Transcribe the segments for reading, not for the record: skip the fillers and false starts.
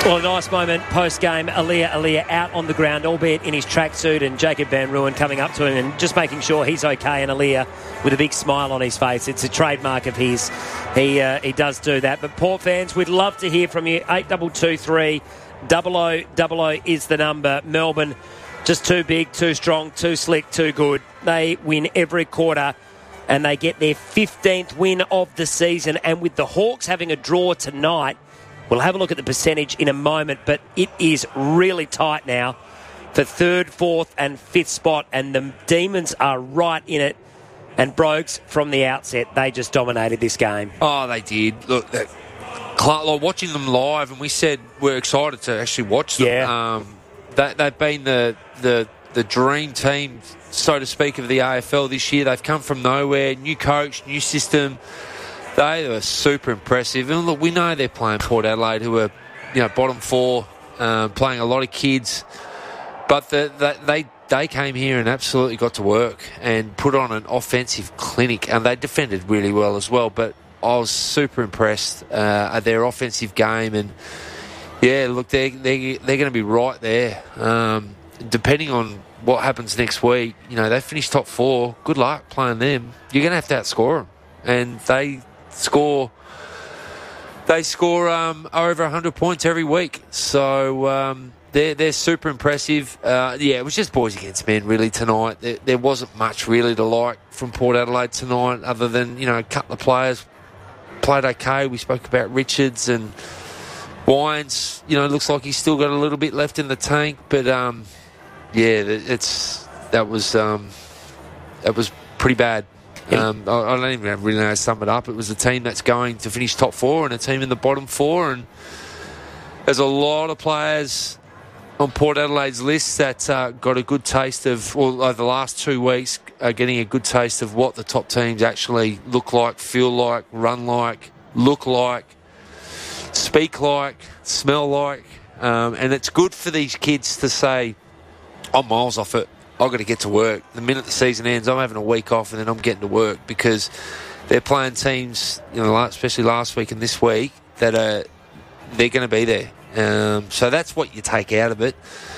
Well, a nice moment post-game. Aliir out on the ground, albeit in his tracksuit, and Jacob Van Rooyen coming up to him and just making sure he's okay, and Aliir with a big smile on his face. It's a trademark of his. He does do that. But Port fans, we'd love to hear from you. 8223 0000 is the number. Melbourne, just too big, too strong, too slick, too good. They win every quarter, and they get their 15th win of the season. And with the Hawks having a draw tonight, we'll have a look at the percentage in a moment, but it is really tight now for third, fourth and fifth spot, and the Demons are right in it. And Brogues, from the outset, they just dominated this game. Oh, they did. Look, watching them live, and we said we're excited to actually watch them. Yeah. They've been the dream team, so to speak, of the AFL this year. They've come from nowhere, new coach, new system. They were super impressive. And look, we know they're playing Port Adelaide, who are, bottom four, playing a lot of kids. But they came here and absolutely got to work and put on an offensive clinic. And they defended really well as well. But I was super impressed at their offensive game. And, yeah, look, they're going to be right there. Depending on what happens next week, they finish top four. Good luck playing them. You're going to have to outscore them. And they score over 100 points every week. So they're super impressive. It was just boys against men really tonight. There wasn't much really to like from Port Adelaide tonight, other than a couple of players played okay. We spoke about Richards and Wines. Looks like he's still got a little bit left in the tank, but that was pretty bad. I don't even really know how to sum it up. It was a team that's going to finish top four and a team in the bottom four, and there's a lot of players on Port Adelaide's list that got a good taste of, over the last 2 weeks, getting a good taste of what the top teams actually look like, feel like, run like, look like, speak like, smell like, and it's good for these kids to say, I'm miles off it. I've got to get to work. The minute the season ends, I'm having a week off and then I'm getting to work, because they're playing teams, especially last week and this week, that they're going to be there. So that's what you take out of it.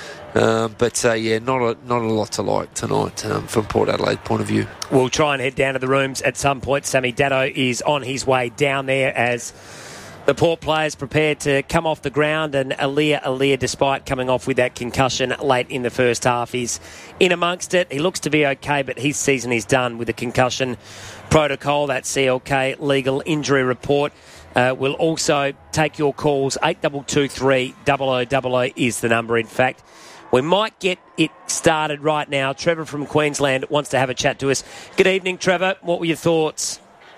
Not a lot to like tonight from Port Adelaide point of view. We'll try and head down to the rooms at some point. Sammy Datto is on his way down there as the Port players prepared to come off the ground, and Aliir, despite coming off with that concussion late in the first half, is in amongst it. He looks to be okay, but his season is done with the concussion protocol. That CLK legal injury report. We'll also take your calls. 8223 0000 is the number, in fact. We might get it started right now. Trevor from Queensland wants to have a chat to us. Good evening, Trevor. What were your thoughts?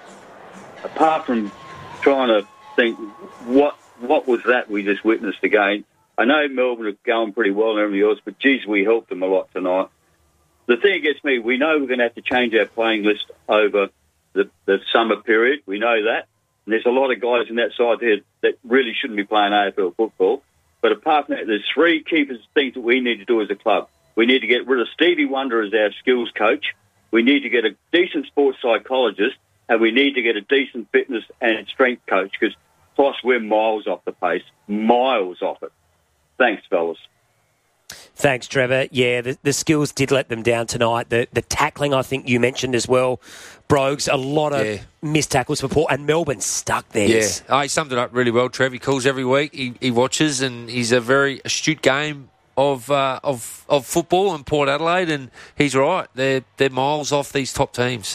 Apart from trying to think, what was that we just witnessed again? I know Melbourne are going pretty well and everything else, but geez, we helped them a lot tonight. The thing that gets me, we know we're going to have to change our playing list over the summer period. We know that. And there's a lot of guys in that side there that really shouldn't be playing AFL football. But apart from that, there's three key things that we need to do as a club. We need to get rid of Stevie Wonder as our skills coach. We need to get a decent sports psychologist. And we need to get a decent fitness and strength coach, because plus we're miles off the pace. Miles off it. Thanks, fellas. Thanks, Trevor. Yeah, the skills did let them down tonight. The tackling, I think you mentioned as well, Brogues, a lot of missed tackles for Port, and Melbourne stuck theirs. Yeah, he summed it up really well, Trev. He calls every week. He watches, and he's a very astute game of football in Port Adelaide, and he's right. They're miles off these top teams.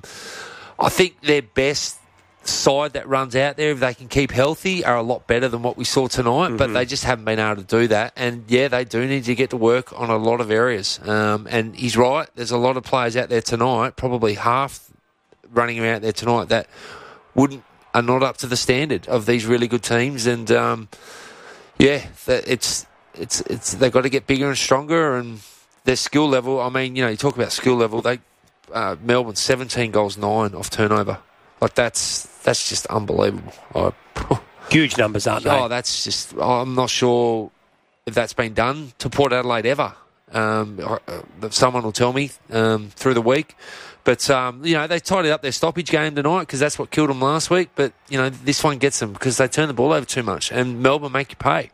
I think their best side that runs out there, if they can keep healthy, are a lot better than what we saw tonight, but they just haven't been able to do that. And, they do need to get to work on a lot of areas. And he's right. There's a lot of players out there tonight, probably half running around there tonight, that are not up to the standard of these really good teams. And, it's they've got to get bigger and stronger, and their skill level, I mean, you talk about skill level, Melbourne 17 goals, 9 off turnover. Like that's just unbelievable. Huge numbers, aren't they? Oh, that's just, I'm not sure if that's been done to Port Adelaide ever. Someone will tell me through the week. But, they tidied up their stoppage game tonight, because that's what killed them last week. But, this one gets them because they turn the ball over too much. And Melbourne make you pay.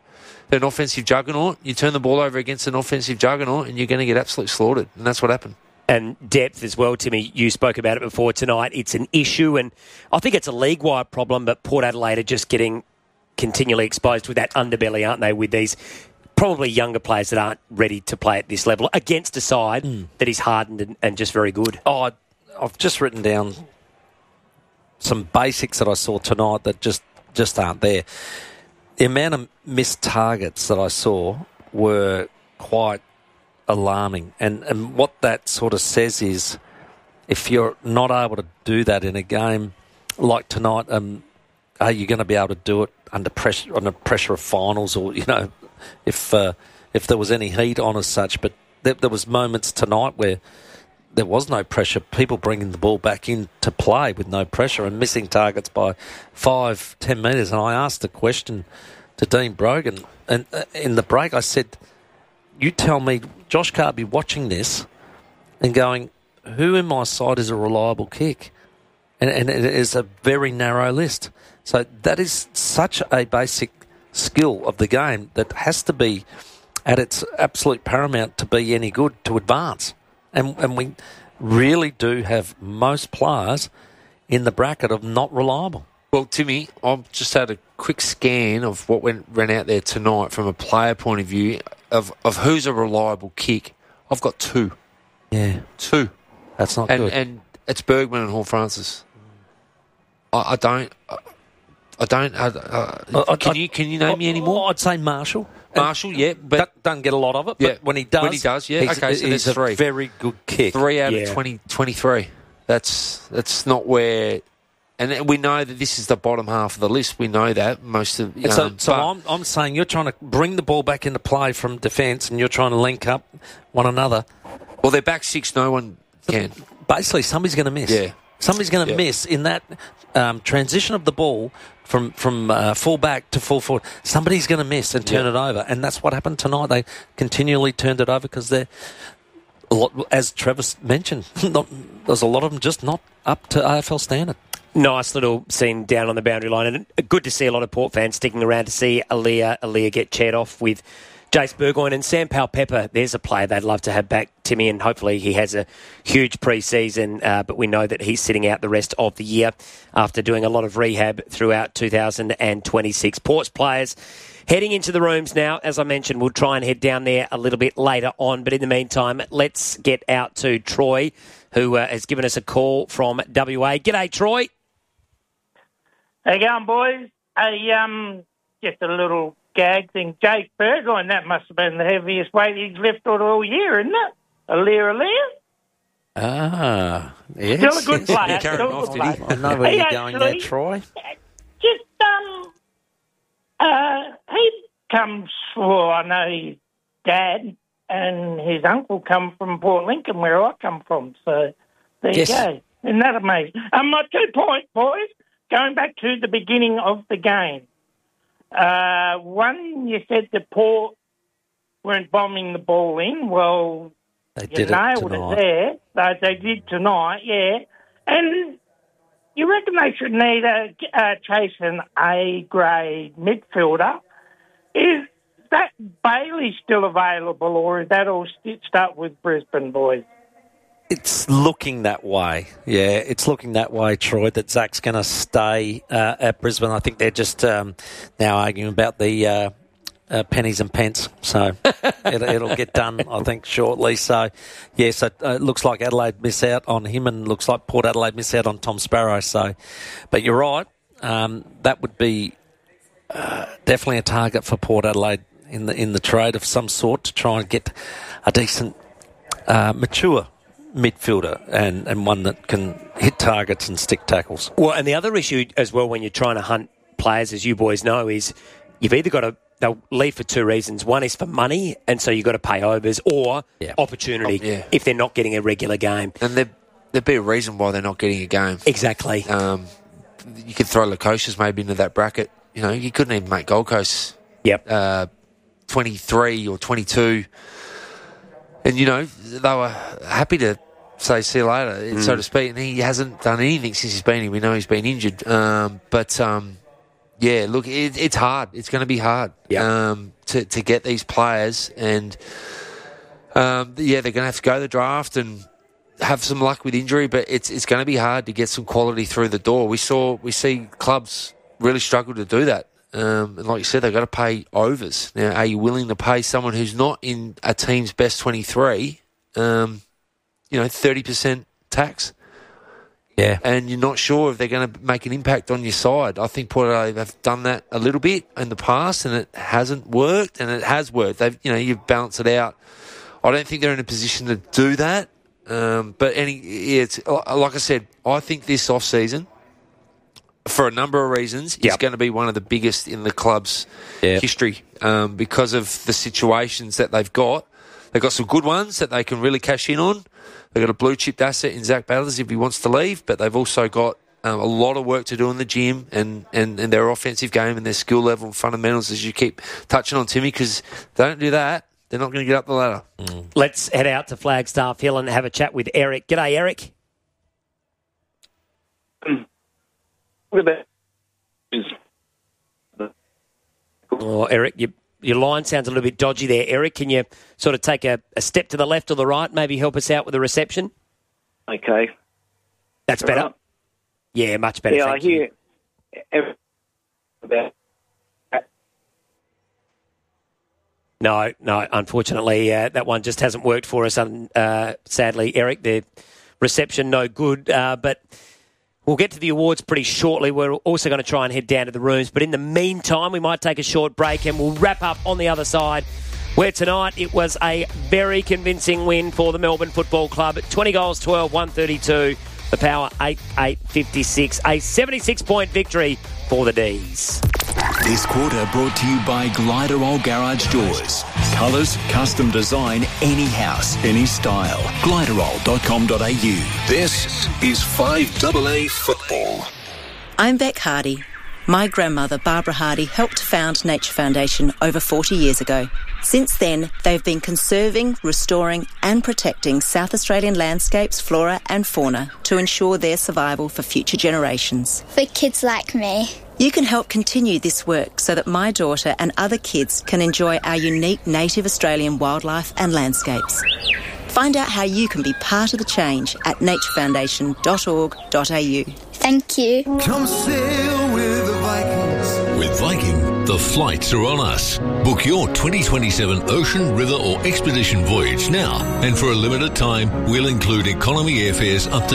an offensive juggernaut. You turn the ball over against an offensive juggernaut and you're going to get absolutely slaughtered. And that's what happened. And depth as well, Timmy. You spoke about it before tonight. It's an issue, and I think it's a league-wide problem, but Port Adelaide are just getting continually exposed with that underbelly, aren't they, with these probably younger players that aren't ready to play at this level against a side that is hardened and just very good. Oh, I've just written down some basics that I saw tonight that just aren't there. The amount of missed targets that I saw were quite alarming. And what that sort of says is if you're not able to do that in a game like tonight, are you going to be able to do it under pressure of finals, or, you know, if there was any heat on as such? But there was moments tonight where there was no pressure, people bringing the ball back into play with no pressure and missing targets by 5-10 metres. And I asked the question to Dean Brogan, and in the break I said, you tell me, Josh Carby watching this and going, who in my side is a reliable kick? And it is a very narrow list. So that is such a basic skill of the game that has to be at its absolute paramount to be any good to advance. And we really do have most players in the bracket of not reliable. Well, Timmy, I've just had a quick scan of what ran out there tonight from a player point of view of who's a reliable kick. I've got 2. Yeah. 2. That's not good. And it's Bergman and Hall Francis. Can you name me any more? I'd say Marshall. Marshall, yeah, but doesn't get a lot of it. Yeah, but when he does, yeah. Okay, so he's there's 3. A very good kick. 3 out of 23. That's not where. And we know that this is the bottom half of the list. We know that most of. I'm saying you're trying to bring the ball back into play from defence, and you're trying to link up one another. Well, they're back 6. No one can. Basically, somebody's going to miss. Yeah, somebody's going to miss in that transition of the ball from full back to full forward. Somebody's going to miss and turn it over, and that's what happened tonight. They continually turned it over because they're, as Travis mentioned, there's a lot of them just not up to AFL standard. Nice little scene down on the boundary line, and good to see a lot of Port fans sticking around to see Aaliyah get chaired off with Jace Burgoyne and Sam Powell-Pepper. There's a player they'd love to have back, Timmy, and hopefully he has a huge pre-season, but we know that he's sitting out the rest of the year after doing a lot of rehab throughout 2026. Port's players heading into the rooms now. As I mentioned, we'll try and head down there a little bit later on, but in the meantime, let's get out to Troy, who has given us a call from WA. G'day, Troy. How you going, boys? Just a little gag thing. Jake Burgoyne, that must have been the heaviest weight he's lifted all year, isn't it? Aaliyah. Ah, yes. Still a good player. I know where you're going there, Troy. Just, he comes, well, I know his dad and his uncle come from Port Lincoln, where I come from, so there you go. Isn't that amazing? My 2 points, boys. Going back to the beginning of the game, one, you said the Port weren't bombing the ball in. Well, they you nailed it there. They did tonight, yeah. And you reckon they should need chase an A-grade midfielder. Is that Bailey still available, or is that all stitched up with Brisbane, boys? It's looking that way. Yeah, it's looking that way, Troy, that Zach's going to stay at Brisbane. I think they're just now arguing about the pennies and pence. So it'll get done, I think, shortly. So, yeah, so it looks like Adelaide miss out on him, and looks like Port Adelaide miss out on Tom Sparrow. So, but you're right. That would be definitely a target for Port Adelaide in the trade of some sort to try and get a decent, mature midfielder and one that can hit targets and stick tackles. Well, and the other issue as well when you're trying to hunt players, as you boys know, is you've either got to, they'll leave for 2 reasons. One is for money, and so you've got to pay overs, or opportunity if they're not getting a regular game. And there'd be a reason why they're not getting a game. Exactly. You could throw Lukosius maybe into that bracket. You know, you couldn't even make Gold Coast 23 or 22. And, you know, they were happy to say see you later, so to speak. And he hasn't done anything since he's been here. We know he's been injured. But Yeah, look, it's hard. It's going to be hard to get these players, and they're going to have to go to the draft and have some luck with injury, but it's going to be hard to get some quality through the door. We see clubs really struggle to do that. And like you said, they've got to pay overs. Now, are you willing to pay someone who's not in a team's best 23, 30% tax? Yeah. And you're not sure if they're going to make an impact on your side. I think Port Adelaide have done that a little bit in the past, and it hasn't worked, and it has worked. You've balanced it out. I don't think they're in a position to do that. It's like I said, I think this off-season, for a number of reasons, is going to be one of the biggest in the club's history because of the situations that they've got. They've got some good ones that they can really cash in on. They've got a blue-chipped asset in Zach Batters if he wants to leave, but they've also got a lot of work to do in the gym and their offensive game and their skill level and fundamentals, as you keep touching on, Timmy, because if they don't do that, they're not going to get up the ladder. Let's head out to Flagstaff Hill and have a chat with Eric. G'day, Eric. Oh, Eric, your line sounds a little bit dodgy there. Eric, can you sort of take a step to the left or the right, maybe help us out with the reception? Okay. That's better? Right. Yeah, much better. Yeah, thank you. hear about. No, unfortunately, that one just hasn't worked for us, sadly, Eric. The reception, no good, but we'll get to the awards pretty shortly. We're also going to try and head down to the rooms, but in the meantime, we might take a short break and we'll wrap up on the other side, where tonight it was a very convincing win for the Melbourne Football Club. 20 goals, 12, 132, the Power 8-56, a 76-point victory for the D's. This quarter brought to you by Gliderol Garage Doors. Colours, custom design, any house, any style. Gliderol.com.au. This is 5AA Football. I'm Beck Hardy. My grandmother, Barbara Hardy, helped found Nature Foundation over 40 years ago. Since then, they've been conserving, restoring and protecting South Australian landscapes, flora and fauna to ensure their survival for future generations. For kids like me. You can help continue this work so that my daughter and other kids can enjoy our unique native Australian wildlife and landscapes. Find out how you can be part of the change at naturefoundation.org.au. Thank you. Come sail with the Vikings. With Viking, the flights are on us. Book your 2027 ocean, river or expedition voyage now. And for a limited time, we'll include economy airfares up to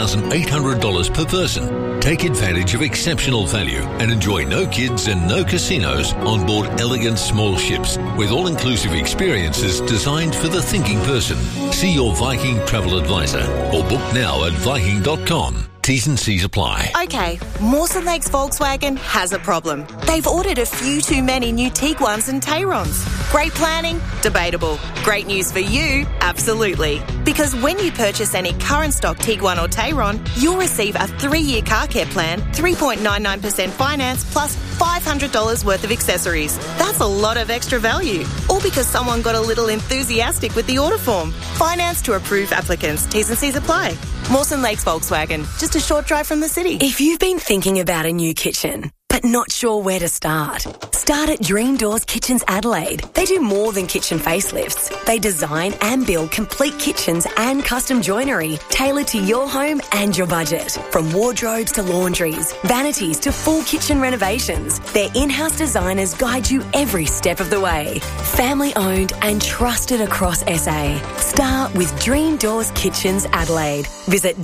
$2,800 per person. Take advantage of exceptional value and enjoy no kids and no casinos on board elegant small ships with all-inclusive experiences designed for the thinking person. See your Viking travel advisor or book now at Viking.com. T's and C's apply. Okay, Mawson Lakes Volkswagen has a problem. They've ordered a few too many new Tiguans and Tayrons. Great planning? Debatable. Great news for you? Absolutely. Because when you purchase any current stock Tiguan or Tayron, you'll receive a 3-year car care plan, 3.99% finance, plus $500 worth of accessories. That's a lot of extra value. All because someone got a little enthusiastic with the order form. Finance to approved applicants. T's and C's apply. Mawson Lakes Volkswagen, just a short drive from the city. If you've been thinking about a new kitchen, but not sure where to start at Dream Doors Kitchens Adelaide. They do more than kitchen facelifts. They design and build complete kitchens and custom joinery tailored to your home and your budget. From wardrobes to laundries, vanities to full kitchen renovations, their in-house designers guide you every step of the way. Family owned and trusted across SA. Start with Dream Doors Kitchens Adelaide. Visit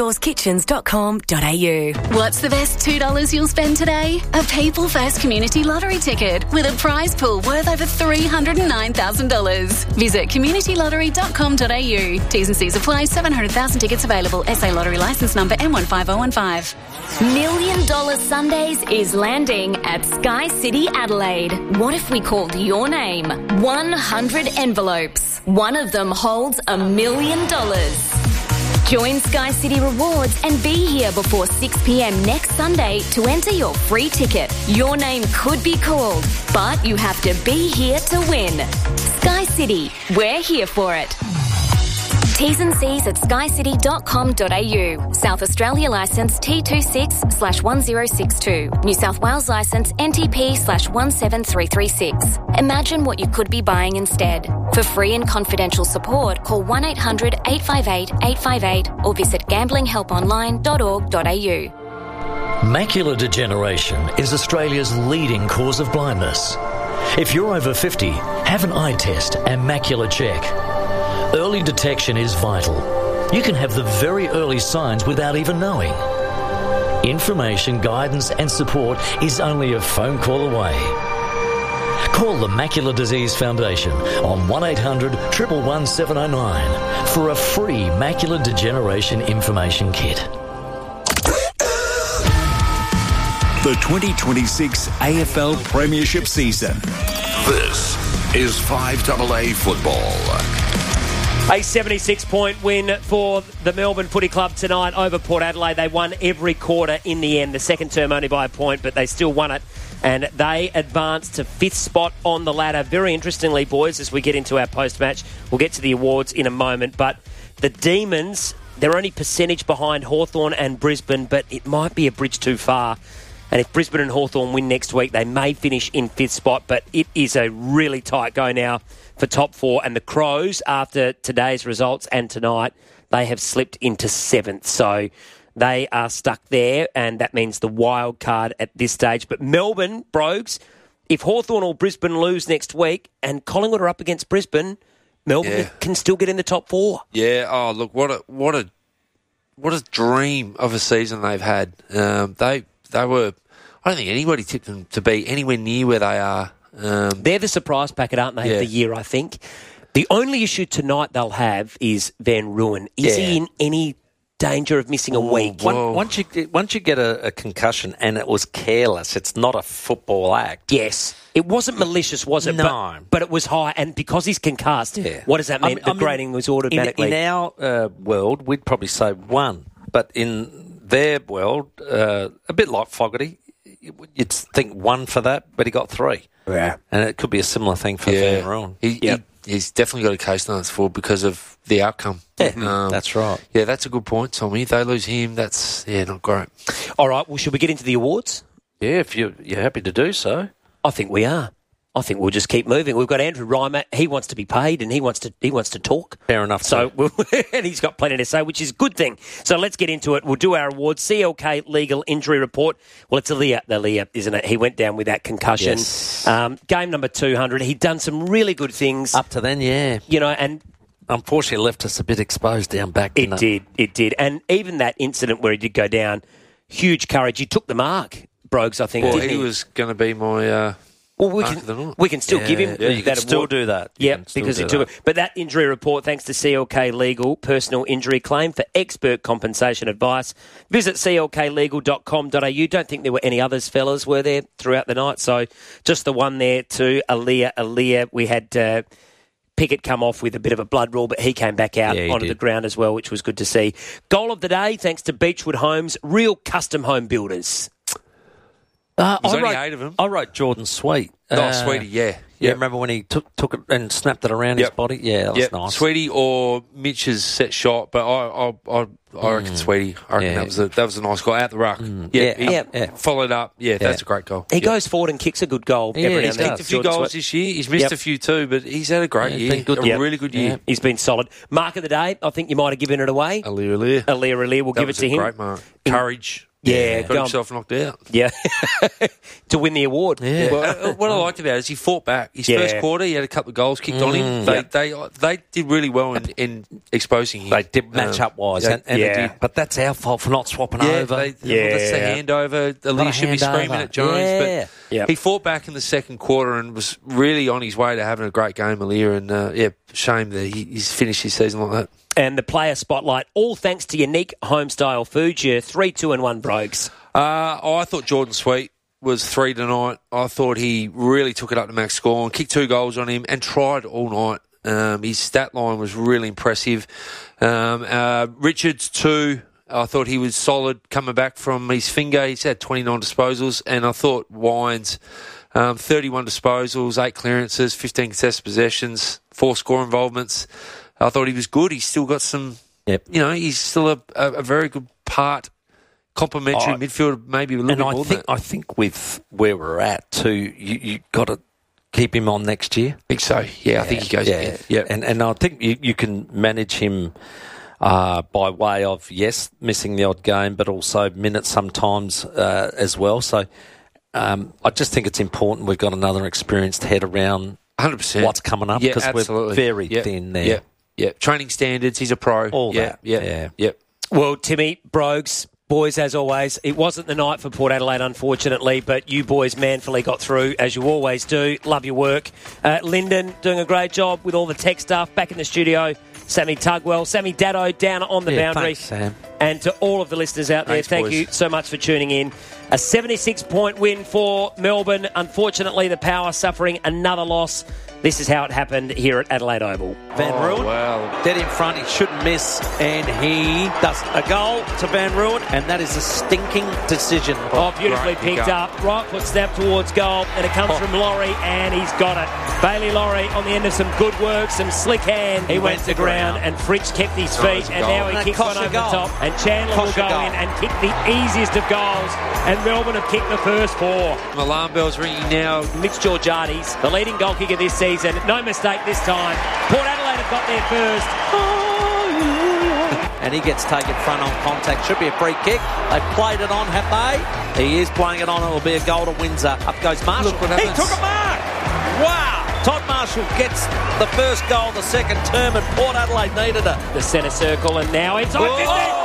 dreamdoorskitchens.com.au. What's the best $2 you'll spend today? A People First Community Lottery ticket with a prize pool worth over $309,000. Visit communitylottery.com.au. T's and C's apply. 700,000 tickets available. SA Lottery licence number M15015. $1 Million Sundays is landing at Sky City Adelaide. What if we called your name? 100 envelopes. One of them holds $1 million. Join Sky City Rewards and be here before 6 p.m. next Sunday to enter your free ticket. Your name could be called, but you have to be here to win. Sky City, we're here for it. T's and C's at skycity.com.au. South Australia licence T26/1062. New South Wales licence NTP/17336. Imagine what you could be buying instead. For free and confidential support, call 1800 858 858 or visit gamblinghelponline.org.au. Macular degeneration is Australia's leading cause of blindness. If you're over 50, have an eye test and macular check. Early detection is vital. You can have the very early signs without even knowing. Information, guidance and support is only a phone call away. Call the Macular Disease Foundation on 1800 111 709 for a free macular degeneration information kit. The 2026 AFL Premiership season. This is 5AA football. A 76-point win for the Melbourne Footy Club tonight over Port Adelaide. They won every quarter in the end. The second term only by a point, but they still won it. And they advanced to 5th spot on the ladder. Very interestingly, boys, as we get into our post-match, we'll get to the awards in a moment. But the Demons, they're only percentage behind Hawthorn and Brisbane, but it might be a bridge too far. And if Brisbane and Hawthorn win next week, they may finish in 5th spot. But it is a really tight go now for top 4. And the Crows, after today's results and tonight, they have slipped into 7th. So they are stuck there, and that means the wild card at this stage. But Melbourne, Brogues, if Hawthorn or Brisbane lose next week and Collingwood are up against Brisbane, Melbourne can still get in the top 4. Yeah. Oh, look, what a dream of a season they've had. They were. I don't think anybody tipped them to be anywhere near where they are. They're the surprise packet, aren't they, of the year, I think. The only issue tonight they'll have is Van Ruin. Is he in any danger of missing a week? Once you get a concussion and it was careless, it's not a football act. Yes. It wasn't malicious, was it? No. But it was high, and because he's concussed, what does that mean? The grading was automatically... In our world, we'd probably say 1. But in their world, a bit like Fogarty, you'd think 1 for that, but he got 3. Yeah. And it could be a similar thing for Van Ruin. He's definitely got a case to answer for because of the outcome. Yeah, that's right. Yeah, that's a good point, Tommy. If they lose him, that's, not great. All right, well, should we get into the awards? Yeah, if you're happy to do so. I think we are. I think we'll just keep moving. We've got Andrew Reimer. He wants to be paid and he wants to talk. Fair enough. So and he's got plenty to say, which is a good thing. So let's get into it. We'll do our awards. CLK Legal Injury Report. Well, it's Aaliyah, isn't it? He went down with that concussion. Yes. Game number 200. He'd done some really good things. Up to then, yeah. And unfortunately left us a bit exposed down back. It did. And even that incident where he did go down, huge courage. He took the mark, Brogues, I think. Well, he was going to be my... Well, we can still give him you that can still award. do that. Yeah, because he took it. But that injury report, thanks to CLK Legal, personal injury claim for expert compensation advice. Visit clklegal.com.au. Don't think there were any others, fellas, were there throughout the night? So just the one there too, Aaliyah. We had Pickett come off with a bit of a blood rule, but he came back out onto the ground as well, which was good to see. Goal of the day, thanks to Beechwood Homes, real custom home builders. There's only 8 of them. I wrote Jordan Sweet. Sweetie, yeah. Yeah, remember when he took it and snapped it around his body? Yeah, that was nice. Sweetie or Mitch's set shot, but I reckon Sweetie. I reckon that was a nice goal out the ruck. Followed up. Yeah, that's a great goal. He goes forward and kicks a good goal. Yeah, he's kicked a few goals this year. He's missed a few too, but he's had a great year. A really good year. He's been solid. Mark of the day, I think you might have given it away. Aaliyah. We'll give it to him. Great mark. Courage. Yeah, got himself knocked out. Yeah, to win the award. Yeah. Well, what I liked about it is he fought back. His first quarter, he had a couple of goals kicked on him. They did really well in exposing him. They did match up wise, and they did. But that's our fault for not swapping over. That's the handover. Aaliyah should be screaming at Jones, but he fought back in the second quarter and was really on his way to having a great game, Aaliyah. And shame that he's finished his season like that. And the player spotlight, all thanks to Unique Homestyle Foods, your 3, 2 and 1 Brogues. I thought Jordan Sweet was 3 tonight. I thought he really took it up to max score and kicked 2 goals on him and tried all night. His stat line was really impressive. Richards 2. I thought he was solid coming back from his finger. He's had 29 disposals. And I thought Wines, 31 disposals, 8 clearances, 15 contested possessions, 4 score involvements. I thought he was good. He's still got some, he's still a very good part, complementary midfielder, maybe a little bit more than that. I think with where we're at too, you got to keep him on next year. I think so. Yeah, I think he goes again. Yeah. And I think you can manage him by way of, yes, missing the odd game, but also minutes sometimes as well. So I just think it's important we've got another experienced head around 100%. What's coming up, because we're very thin there. Yeah, training standards, he's a pro. All that. Yeah. Well, Timmy, Brogues, boys, as always, it wasn't the night for Port Adelaide, unfortunately, but you boys manfully got through, as you always do. Love your work. Lyndon, doing a great job with all the tech stuff. Back in the studio, Sammy Tugwell, Sammy Dado down on the boundary. Thanks, Sam. And to all of the listeners out there, thank you so much for tuning in. A 76-point win for Melbourne. Unfortunately, the Power suffering another loss. This is how it happened here at Adelaide Oval. Van Rooyen, dead in front, he shouldn't miss, and he does a goal to Van Rooyen, and that is a stinking decision. Beautifully picked up. Right foot snap towards goal, and it comes from Laurie, and he's got it. Bailey Laurie on the end of some good work, some slick hand. He went to ground, and Fritsch kept his feet, and now he kicks one over the top, and Chandler will go in and kick the easiest of goals, and Melbourne have kicked the first 4. Alarm bells ringing now. Mitch Georgiades, the leading goal kicker this season. No mistake this time. Port Adelaide have got there first. And he gets taken front on contact. Should be a free kick. They played it on, have they? He is playing it on. It will be a goal to Windsor. Up goes Marshall. He took a mark. Wow. Todd Marshall gets the first goal the second term, and Port Adelaide needed it. The centre circle, and now it's open.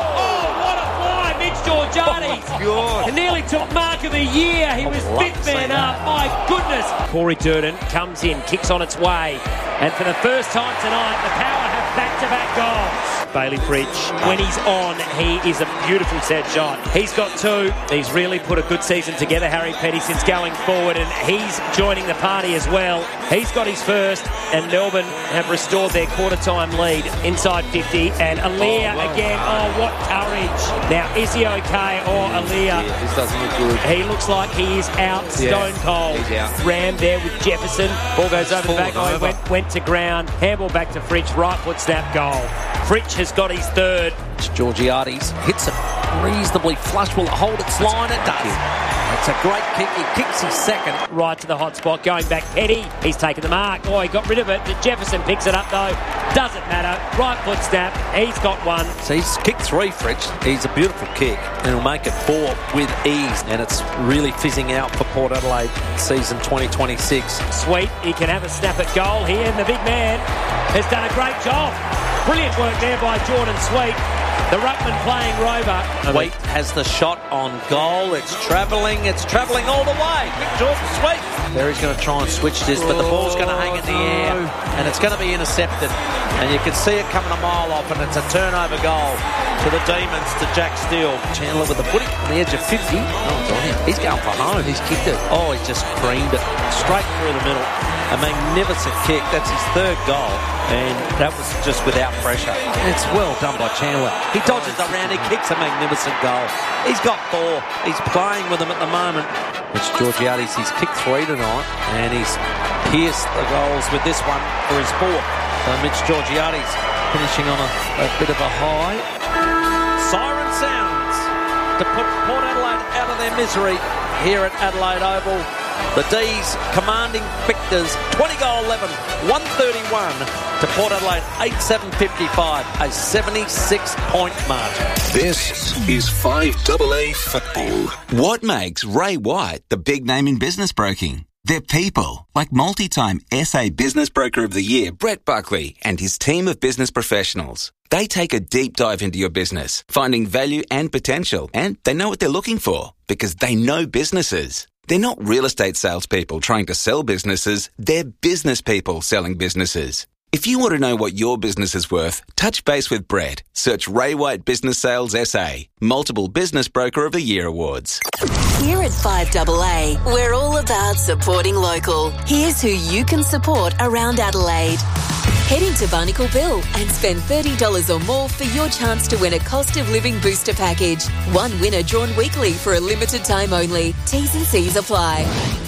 Mitch Georgiades. He nearly took mark of the year. He was fifth man up. My goodness. Corey Durden comes in, kicks on its way. And for the first time tonight, the Power have back-to-back goals. Bailey Fritsch, when he's on, he is a beautiful set shot. He's got 2. He's really put a good season together, Harry Petty, since going forward, and he's joining the party as well. He's got his first, and Melbourne have restored their quarter-time lead inside 50. And Aaliyah again. Oh, what courage. Now, is he okay, or Aaliyah? Yeah, this doesn't look good. He looks like he is out, stone cold. He's out. Ram there with Jefferson. Ball goes over the back line, went to ground. Handball back to Fritsch, right foot snap goal. Fritsch has got his third. Georgiades hits it reasonably flush. Will it hold its line? It does. It's a great kick. He kicks his second. Right to the hot spot. Going back, Petty. He's taken the mark. Oh, he got rid of it. Jefferson picks it up, though. Doesn't matter. Right foot snap. He's got one. So he's kicked 3, Fritsch. He's a beautiful kick, and he'll make it 4 with ease. And it's really fizzing out for Port Adelaide season 2026. Sweet. He can have a snap at goal here, and the big man has done a great job. Brilliant work there by Jordan Sweet. The ruckman playing Rover. Sweet has the shot on goal. It's travelling all the way. Big Jordan Sweet. There he's going to try and switch this, but the ball's going to hang in the air, and it's going to be intercepted. And you can see it coming a mile off, and it's a turnover goal to the Demons, to Jack Steele. Chandler with the footy on the edge of 50. Oh, it's on him. He's going for home. He's kicked it. Oh, he just creamed it straight through the middle. A magnificent kick. That's his third goal, and that was just without pressure. It's well done by Chandler. He dodges around. He kicks a magnificent goal. He's got 4. He's playing with them at the moment. It's Georgiades. He's kicked 3 tonight, and he's pierced the goals with this one for his 4th. So Mitch Georgiades finishing on a bit of a high. Siren sounds to put Port Adelaide out of their misery here at Adelaide Oval. The D's commanding victors, 20-goal 11, 131 to Port Adelaide, 8-7-55, a 76-point margin. This is 5AA Football. What makes Ray White the big name in business broking? They're people, like multi-time SA Business Broker of the Year, Brett Buckley, and his team of business professionals. They take a deep dive into your business, finding value and potential, and they know what they're looking for, because they know businesses. They're not real estate salespeople trying to sell businesses, they're business people selling businesses. If you want to know what your business is worth, touch base with Brett. Search Ray White Business Sales SA. Multiple Business Broker of the Year awards. Here at 5AA, we're all about supporting local. Here's who you can support around Adelaide. Head into Barnacle Bill and spend $30 or more for your chance to win a cost of living booster package. One winner drawn weekly for a limited time only. T's and C's apply.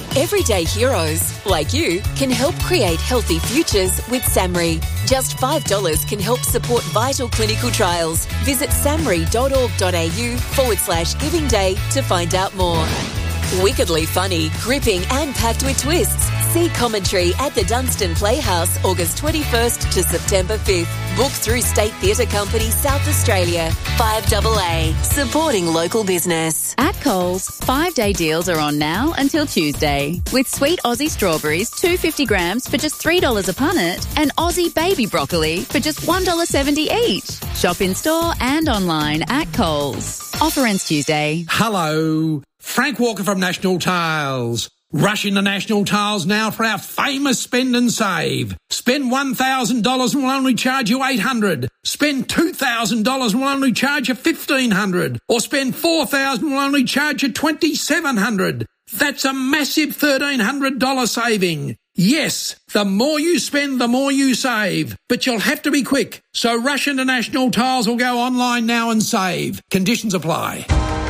Everyday heroes, like you, can help create healthy futures with SAMRI. Just $5 can help support vital clinical trials. Visit samri.org.au/Giving Day to find out more. Wickedly funny, gripping and packed with twists. See commentary at the Dunstan Playhouse August 21st to September 5th. Book through State Theatre Company South Australia. 5AA, supporting local business. At Coles, 5-day deals are on now until Tuesday. With sweet Aussie strawberries, 250 grams for just $3 a punnet, and Aussie baby broccoli for just $1.70 each. Shop in store and online at Coles. Offer ends Tuesday. Hello, Frank Walker from National Tiles. Rush into National Tiles now for our famous spend and save. Spend $1,000 and we'll only charge you $800. Spend $2,000 and we'll only charge you $1,500. Or spend $4,000 and we'll only charge you $2,700. That's a massive $1,300 saving. Yes, the more you spend, the more you save. But you'll have to be quick. So rush into National Tiles or go online now and save. Conditions apply.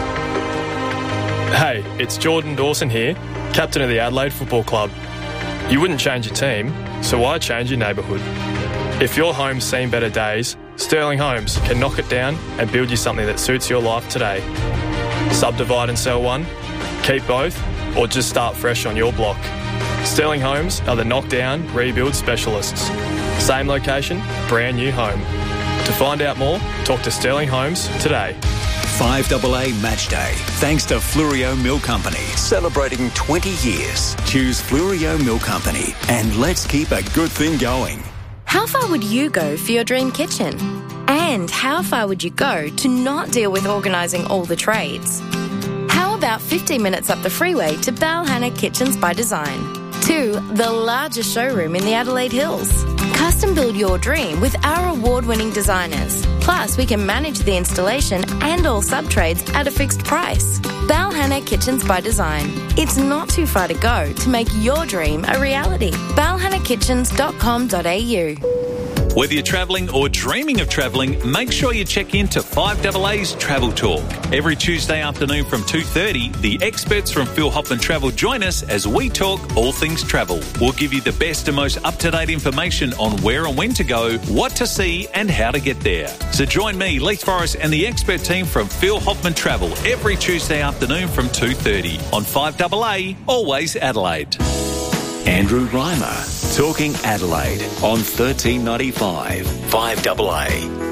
Hey, it's Jordan Dawson here, captain of the Adelaide Football Club. You wouldn't change your team, so why change your neighbourhood? If your home's seen better days, Sterling Homes can knock it down and build you something that suits your life today. Subdivide and sell one, keep both, or just start fresh on your block. Sterling Homes are the knockdown, rebuild specialists. Same location, brand new home. To find out more, talk to Sterling Homes today. 5AA Match Day, thanks to Flurio Milk Company, celebrating 20 years. Choose Flurio Milk Company, and let's keep a good thing going. How far would you go for your dream kitchen? And how far would you go to not deal with organising all the trades? How about 15 minutes up the freeway to Balhanna Kitchens by Design? To the largest showroom in the Adelaide Hills. Custom build your dream with our award-winning designers. Plus, we can manage the installation and all sub-trades at a fixed price. Balhanna Kitchens by Design. It's not too far to go to make your dream a reality. balhannakitchens.com.au. Whether you're travelling or dreaming of travelling, make sure you check in to 5AA's Travel Talk. Every Tuesday afternoon from 2:30, the experts from Phil Hoffman Travel join us as we talk all things travel. We'll give you the best and most up-to-date information on where and when to go, what to see and how to get there. So join me, Leith Forrest and the expert team from Phil Hoffman Travel every Tuesday afternoon from 2:30 on 5AA, always Adelaide. Andrew Reimer, talking Adelaide on 1395 5AA.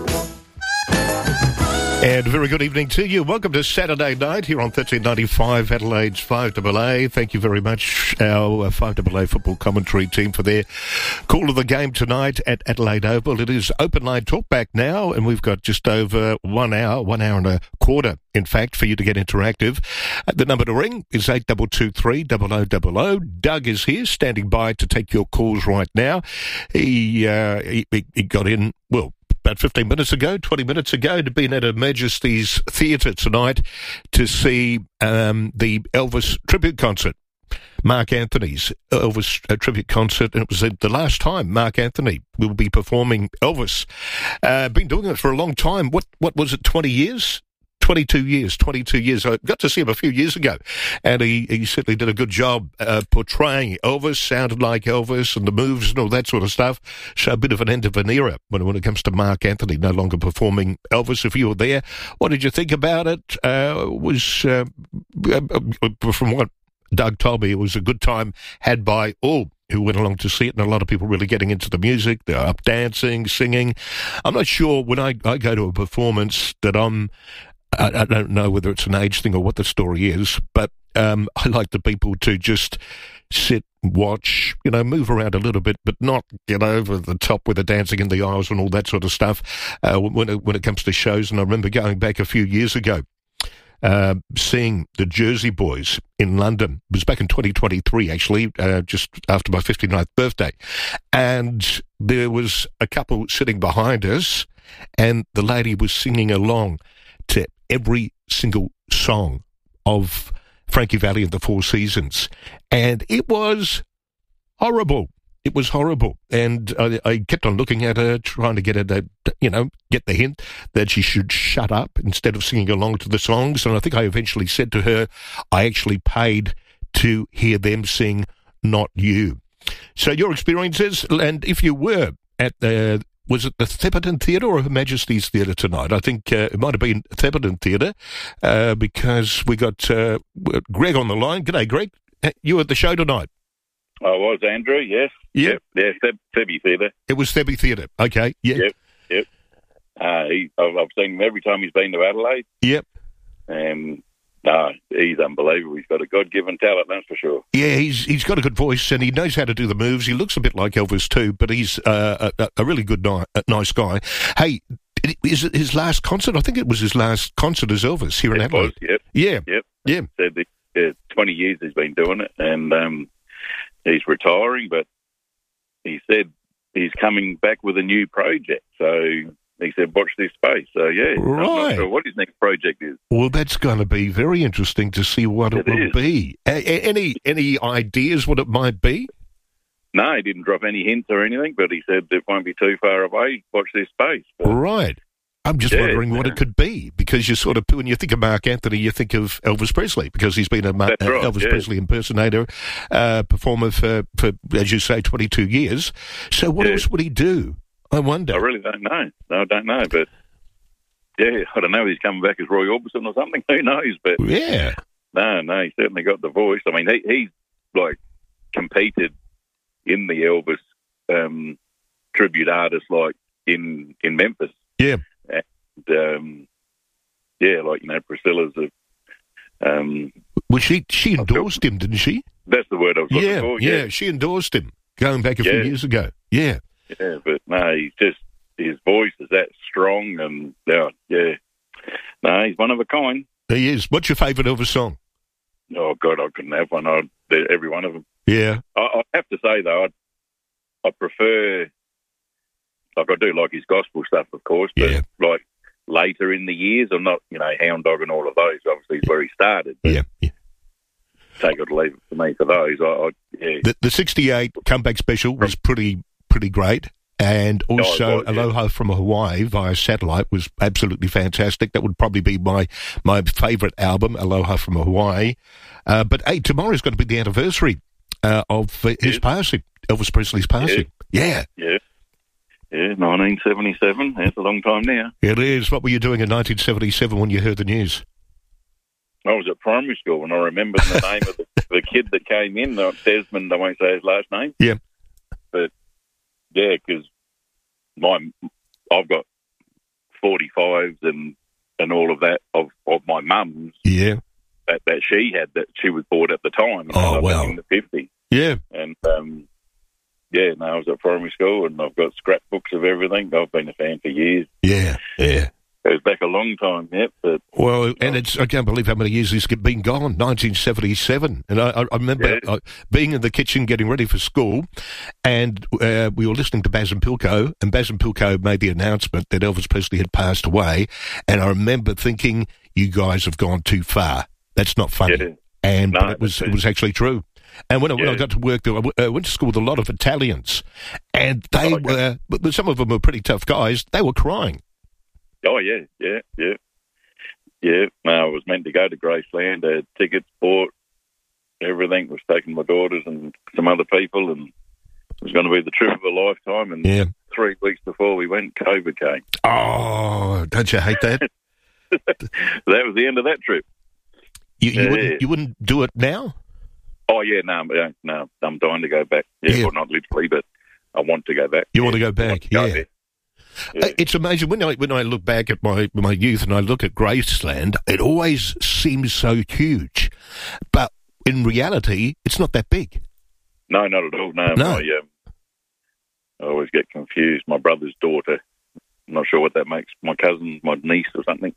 And very good evening to you. Welcome to Saturday night here on 1395 Adelaide's 5AA. Thank you very much, our 5AA football commentary team, for their call of the game tonight at Adelaide Oval. It is open line talkback now, and we've got just over 1 hour and a quarter, in fact, for you to get interactive. The number to ring is 8223 0000. Doug is here, standing by to take your calls right now. He got in, well, about 15 minutes ago, 20 minutes ago, to be at Her Majesty's Theatre tonight to see the Elvis tribute concert. Mark Anthony's Elvis tribute concert, and it was the last time Mark Anthony will be performing Elvis. Been doing it for a long time. What was it, 20 years? 22 years. I got to see him a few years ago, and he certainly did a good job portraying Elvis, sounded like Elvis, and the moves and all that sort of stuff. So a bit of an end of an era when it comes to Mark Anthony no longer performing Elvis. If you were there, what did you think about it? From what Doug told me, it was a good time had by all who went along to see it, and a lot of people really getting into the music. They're up dancing, singing. I'm not sure when I go to a performance that I don't know whether it's an age thing or what the story is, but I like the people to just sit, watch, move around a little bit, but not get over the top with the dancing in the aisles and all that sort of stuff when it comes to shows. And I remember going back a few years ago, seeing the Jersey Boys in London. It was back in 2023, actually, just after my 59th birthday. And there was a couple sitting behind us, and the lady was singing along to every single song of Frankie Valli and the Four Seasons. And it was horrible. It was horrible. And I kept on looking at her, trying to get her to, get the hint that she should shut up instead of singing along to the songs. And I think I eventually said to her, I actually paid to hear them sing Not You. So your experiences, and if you were at the, was it the Thebarton Theatre or Her Majesty's Theatre tonight? I think it might have been Thebarton Theatre because we got Greg on the line. G'day, Greg. You were at the show tonight? I was, Andrew, yes. Yep. Yeah, Thebby Theatre. It was Thebby Theatre, okay, yeah. Yep. I've seen him every time he's been to Adelaide. Yep. No, he's unbelievable. He's got a God-given talent, that's for sure. Yeah, he's got a good voice and he knows how to do the moves. He looks a bit like Elvis too, but he's a really good, nice guy. Hey, is it his last concert? I think it was his last concert as Elvis here in Adelaide. Yep. Yeah. Said 20 years he's been doing it, and he's retiring, but he said he's coming back with a new project. So he said, watch this space. So, yeah, right. I'm not sure what his next project is. Well, that's going to be very interesting to see what it will be. Any ideas what it might be? No, he didn't drop any hints or anything, but he said it won't be too far away. Watch this space. But, right. I'm just wondering what it could be, because you sort of, when you think of Mark Anthony, you think of Elvis Presley, because he's been Elvis Presley impersonator, performer for, as you say, 22 years. So what else would he do? I wonder. I really don't know. No, I don't know, but yeah, I don't know. He's coming back as Roy Orbison or something. Who knows? But yeah, no, he certainly got the voice. I mean, he's like competed in the Elvis tribute artist, like in Memphis. Yeah, and like Priscilla's. Well, she endorsed him, didn't she? That's the word I was looking for. Yeah, she endorsed him going back a few years ago. Yeah. Yeah, but no, his voice is that strong, and no, he's one of a kind. He is. What's your favourite Elvis song? Oh God, I couldn't have one. Every one of them. Yeah. I have to say though, I prefer, like I do like his gospel stuff, of course, but like later in the years, I'm not, Hound Dog and all of those. Obviously, is where he started. Yeah. Take it or leave it for me for those. The 68 comeback special was pretty great, and also Aloha from Hawaii via satellite was absolutely fantastic. That would probably be my favourite album, Aloha from Hawaii. But hey, tomorrow's going to be the anniversary of his passing, Elvis Presley's passing. Yeah, 1977. That's a long time now. It is. What were you doing in 1977 when you heard the news? I was at primary school, and I remember the name of the kid that came in, Desmond. I won't say his last name. Yeah, but yeah, because I've got 45s and all of that of my mum's. Yeah, that she had, that she was bought at the time. Oh wow, in the 50s. Yeah, and I was at primary school, and I've got scrapbooks of everything. I've been a fan for years. Yeah. It goes back a long time, but I can't believe how many years he's been gone. 1977, and I remember being in the kitchen getting ready for school, and we were listening to Baz and Pilko, and Baz and Pilko made the announcement that Elvis Presley had passed away, and I remember thinking, "You guys have gone too far. That's not funny." But it was actually true. And when I got to work there, I went to school with a lot of Italians, and they were, but some of them were pretty tough guys. They were crying. Oh, yeah. No, I was meant to go to Graceland. I had tickets bought. Everything was taking my daughters and some other people, and it was going to be the trip of a lifetime. And 3 weeks before we went, COVID came. Oh, don't you hate that? That was the end of that trip. You wouldn't do it now? Oh, yeah, no, I'm dying to go back. Well, not literally, but I want to go back. You want to go back, yeah. It's amazing when I look back at my youth and I look at Graceland, it always seems so huge, but in reality, it's not that big. No, not at all. No. I always get confused. My brother's daughter, I'm not sure what that makes. My cousin, my niece, or something.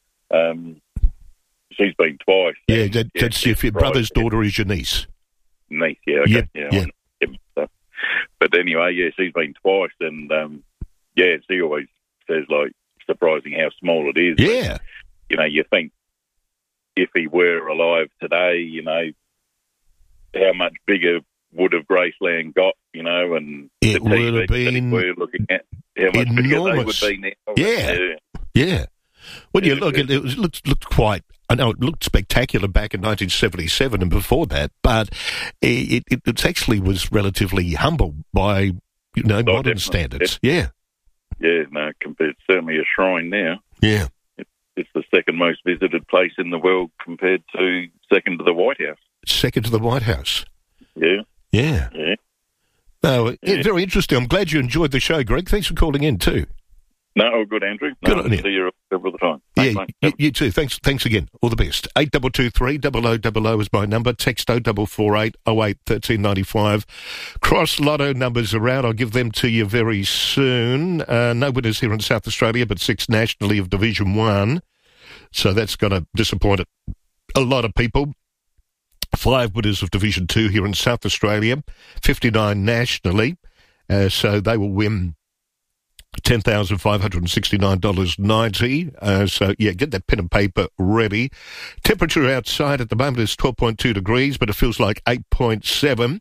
She's been twice. Yeah, that's your brother's daughter is your niece. Niece, yeah. Okay. Yeah. But anyway, she's been twice, and she always says, like, surprising how small it is. Yeah. But, you think if he were alive today, how much bigger would have Graceland got, and it the would have been we're looking at, how much bigger they would be now. Yeah. When you look at it, looked quite I know it looked spectacular back in 1977 and before that, but it actually was relatively humble by modern standards. Yeah. Yeah, no, it's certainly a shrine now. Yeah. It's the second most visited place in the world compared to second to the White House. Second to the White House. Yeah. Yeah. Yeah. No, very interesting. I'm glad you enjoyed the show, Greg. Thanks for calling in too. No, all good, Andrew. Good on you. See you all the time. Yeah, you too. Thanks again. All the best. 8223 0000 is my number. Text 0448 08 1395. Cross Lotto numbers around. I'll give them to you very soon. No winners here in South Australia, but 6 nationally of Division 1. So that's going to disappoint a lot of people. 5 winners of Division 2 here in South Australia. 59 nationally. So they will win $10,569.90. So, yeah, get that pen and paper ready. Temperature outside at the moment is 12.2 degrees, but it feels like 8.7.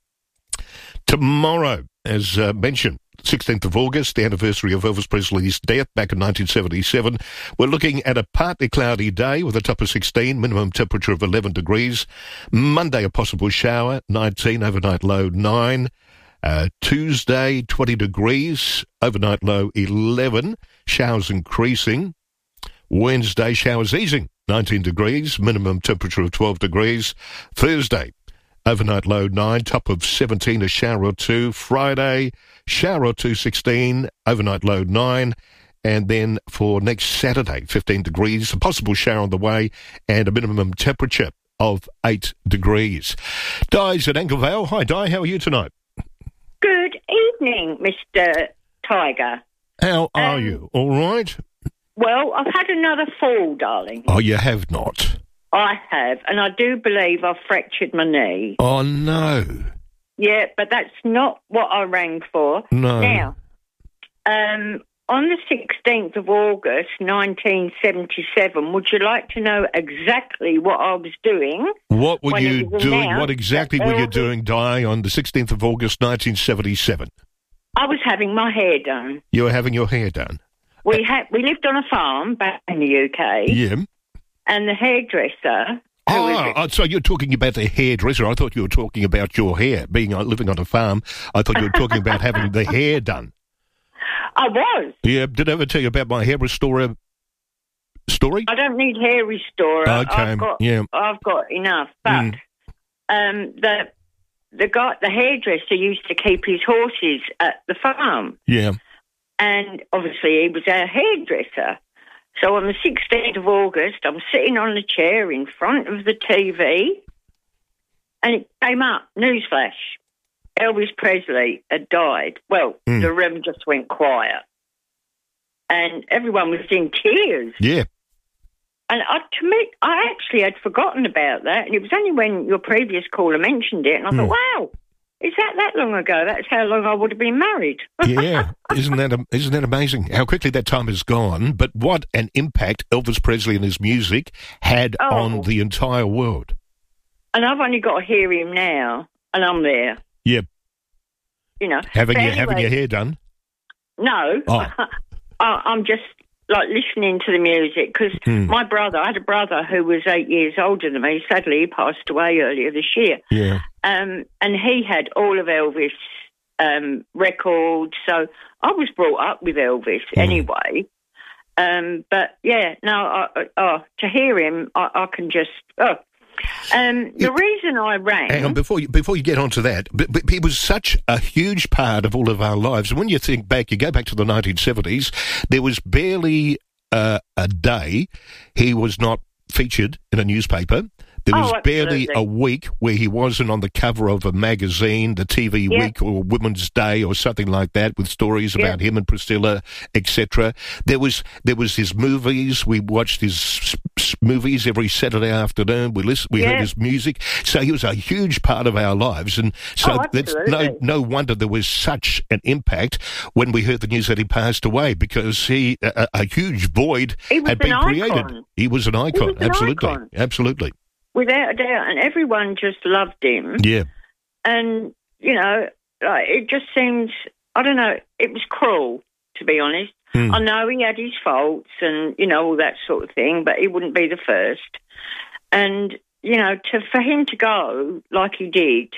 Tomorrow, as mentioned, 16th of August, the anniversary of Elvis Presley's death back in 1977. We're looking at a partly cloudy day with a top of 16, minimum temperature of 11 degrees. Monday, a possible shower, 19, overnight low 9. Tuesday, 20 degrees, overnight low 11, showers increasing. Wednesday, showers easing, 19 degrees, minimum temperature of 12 degrees. Thursday, overnight low 9, top of 17, a shower or 2. Friday, shower or 2, 16, overnight low 9. And then for next Saturday, 15 degrees, a possible shower on the way, and a minimum temperature of 8 degrees. Di's at Anglevale. Hi, Di, how are you tonight? Good evening, Mr. Tiger. How are you? All right? Well, I've had another fall, darling. Oh, you have not? I have, and I do believe I've fractured my knee. Oh, no. Yeah, but that's not what I rang for. No. Now, on the 16th of August, 1977, would you like to know exactly what I was doing? What were you doing? What exactly were you doing, Di, on the 16th of August, 1977? I was having my hair done. You were having your hair done? We lived on a farm back in the UK. Yeah. And the hairdresser... so you're talking about the hairdresser. I thought you were talking about your hair, living on a farm. I thought you were talking about having the hair done. I was. Yeah, did I ever tell you about my hair restorer story? I don't need hair restorer. Okay, I've got enough. But the hairdresser used to keep his horses at the farm. Yeah. And obviously he was our hairdresser. So on the 16th of August, I'm sitting on the chair in front of the TV, and it came up, newsflash. Elvis Presley had died. Well, the room just went quiet. And everyone was in tears. Yeah. And I actually had forgotten about that. And it was only when your previous caller mentioned it. And I thought, wow, is that long ago? That's how long I would have been married. Yeah. Isn't that amazing? How quickly that time has gone. But what an impact Elvis Presley and his music had on the entire world. And I've only got to hear him now. And I'm there. Yep. Having your hair done? No. Oh. I'm just listening to the music because I had a brother who was 8 years older than me. Sadly, he passed away earlier this year. Yeah. And he had all of Elvis records. So I was brought up with Elvis anyway. But yeah, to hear him, I can just. The reason I rang... Hang on, before you get onto that, but he was such a huge part of all of our lives. And when you think back, you go back to the 1970s, there was barely a day he was not featured in a newspaper. There was barely a week where he wasn't on the cover of a magazine, the TV Week or Women's Day or something like that, with stories about him and Priscilla, etc. There was his movies. We watched his movies every Saturday afternoon. We heard his music. So he was a huge part of our lives. And so that's no wonder there was such an impact when we heard the news that he passed away, because a huge void had been created. He was an icon. Absolutely. Without a doubt, and everyone just loved him. Yeah. And, it just seems, I don't know, it was cruel, to be honest. I know he had his faults and, all that sort of thing, but he wouldn't be the first. And, for him to go like he did,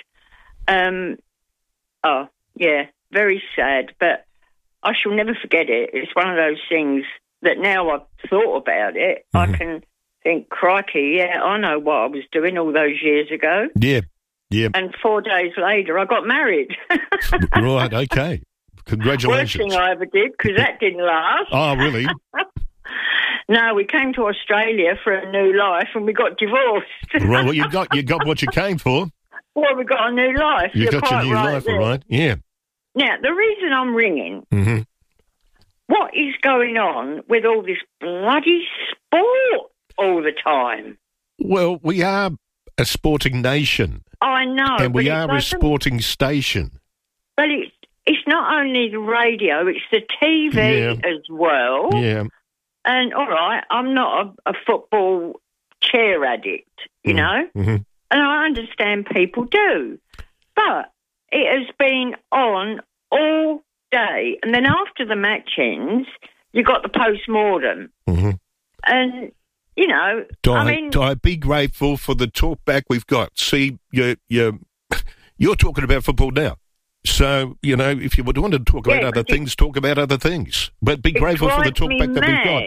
very sad. But I shall never forget it. It's one of those things that now I've thought about it, I can think, crikey, I know what I was doing all those years ago. Yeah. And 4 days later, I got married. Right, okay. Congratulations. Worst thing I ever did, because that didn't last. Oh, really? No, we came to Australia for a new life and we got divorced. Right, well, you got what you came for. Well, we got a new life. You You're got your quite new right life, there. all right? Yeah. Now, the reason I'm ringing, what is going on with all this bloody sport all the time? Well, we are a sporting nation. I know. And we but are a sporting station. But it's not only the radio, it's the TV as well. Yeah. And, all right, I'm not a football chair addict, you know, and I understand people do. But it has been on all day. And then after the match ends, you got the post-mortem. And, Di, be grateful for the talk back we've got. See, you're talking about football now. So, if you would want to talk about other things, talk about other things. But be grateful for the talk back that we've got.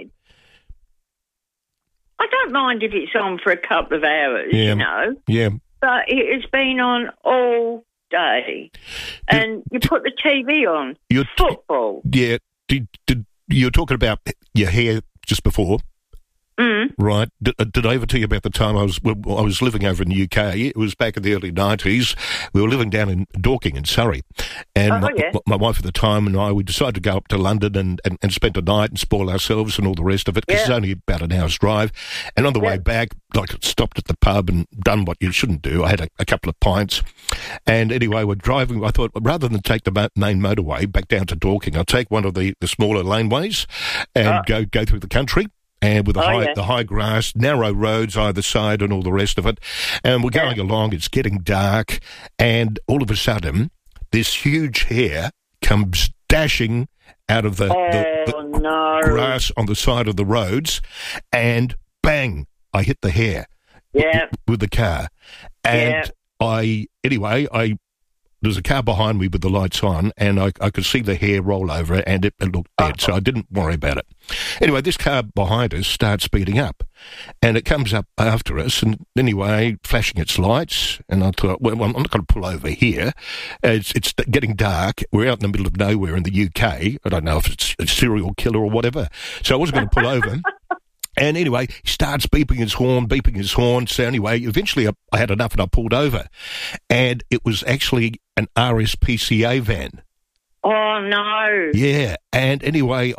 I don't mind if it's on for a couple of hours, Yeah. But it has been on all day. And you put the TV on. Football. Yeah. You were talking about your hair just before. Right. Did I ever tell you about the time I was living over in the UK? It was back in the early 90s. We were living down in Dorking in Surrey. And my wife at the time and I, we decided to go up to London and spend a night and spoil ourselves and all the rest of it, because it's only about an hour's drive. And on the way back, stopped at the pub and done what you shouldn't do. I had a couple of pints. And anyway, we're driving. I thought, rather than take the main motorway back down to Dorking, I'll take one of the smaller laneways and go through the country. And with the high grass, narrow roads either side and all the rest of it. And we're going along, it's getting dark, and all of a sudden, this huge hare comes dashing out of the grass on the side of the roads, and bang, I hit the hare with the car. And there's a car behind me with the lights on, and I could see the hare roll over, and it looked dead, so I didn't worry about it. Anyway, this car behind us starts speeding up, and it comes up after us, and anyway, flashing its lights, and I thought, well, I'm not going to pull over here. It's getting dark. We're out in the middle of nowhere in the UK. I don't know if it's a serial killer or whatever, so I wasn't going to pull over. And anyway, he starts beeping his horn. So anyway, eventually I had enough and I pulled over. And it was actually an RSPCA van. Oh, no. Yeah. And anyway,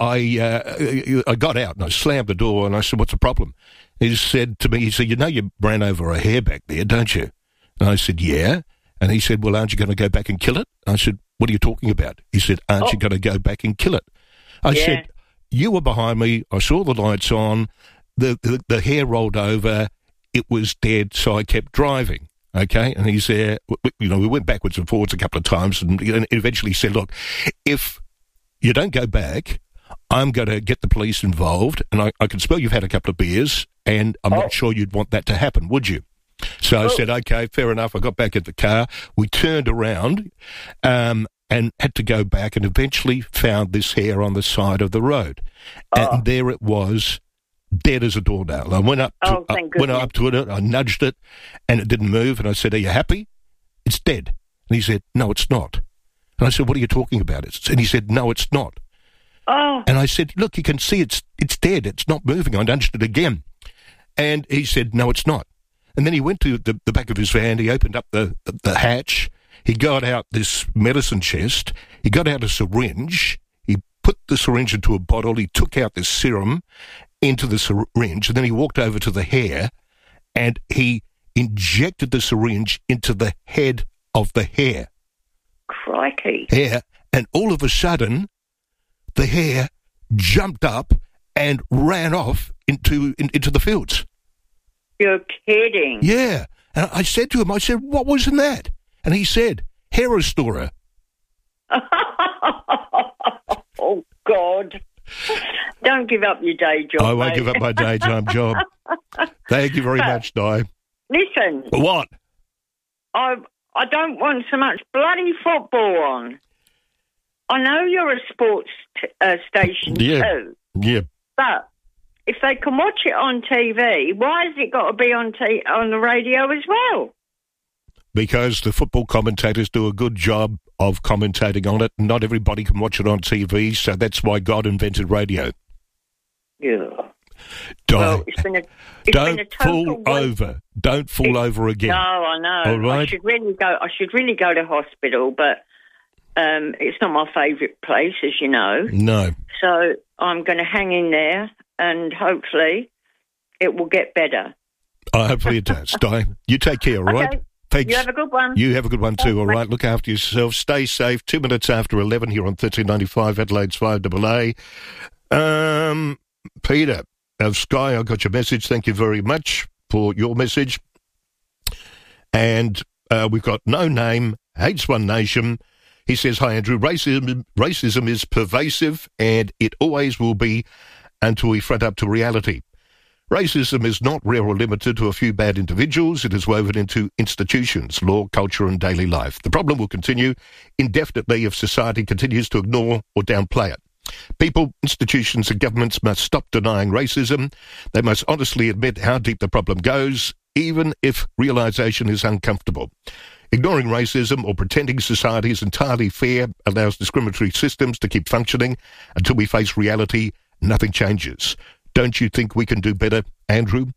I got out and I slammed the door and I said, what's the problem? He said to me, you ran over a hare back there, don't you? And I said, yeah. And he said, well, aren't you going to go back and kill it? I said, what are you talking about? He said, aren't you going to go back and kill it? I said, you were behind me. I saw the lights on. The hare rolled over. It was dead, so I kept driving. Okay? And he said, we went backwards and forwards a couple of times and eventually said, look, if you don't go back, I'm going to get the police involved, and I can smell you've had a couple of beers, and I'm not sure you'd want that to happen, would you? So I said, okay, fair enough. I got back in the car. We turned around and had to go back and eventually found this hare on the side of the road. And there it was, dead as a doornail. I went up to it, I nudged it, and it didn't move. And I said, are you happy? It's dead. And he said, no, it's not. And I said, what are you talking about? And he said, no, it's not. And I said, look, you can see it's dead. It's not moving. I nudged it again. And he said, no, it's not. And then he went to the back of his van. He opened up the hatch. He got out this medicine chest. He got out a syringe. He put the syringe into a bottle. He took out this serum into the syringe. And then he walked over to the hare and he injected the syringe into the head of the hare. Crikey. Yeah. And all of a sudden, the hare jumped up and ran off into the fields. You're kidding. Yeah. And I said to him, what was in that? And he said, hare restorer. Oh, God. Don't give up your day job. I won't give up my daytime job. Thank you very much, Di. Listen. What? I don't want so much bloody football on. I know you're a sports station too. Yeah. But if they can watch it on TV, why has it got to be on the radio as well? Because the football commentators do a good job of commentating on it. Not everybody can watch it on TV, so that's why God invented radio. Yeah. Well, Don't fall over. Don't fall over again. No, I know. All right? I should really go to hospital, but it's not my favourite place, as you know. No. So I'm going to hang in there, and hopefully it will get better. Hopefully it does. Di, you take care, all right? Okay. Thanks. You have a good one. You have a good one too, all right? Look after yourself. Stay safe. 2 minutes after 11 here on 1395 Adelaide's 5AA. Peter of Sky, I got your message. Thank you very much for your message. And we've got No Name, Hates One Nation. He says, hi, Andrew. Racism is pervasive, and it always will be until we front up to reality. Racism is not rare or limited to a few bad individuals. It is woven into institutions, law, culture, and daily life. The problem will continue indefinitely if society continues to ignore or downplay it. People, institutions, and governments must stop denying racism. They must honestly admit how deep the problem goes, even if realisation is uncomfortable. Ignoring racism or pretending society is entirely fair allows discriminatory systems to keep functioning. Until we face reality, nothing changes. Don't you think we can do better, Andrew?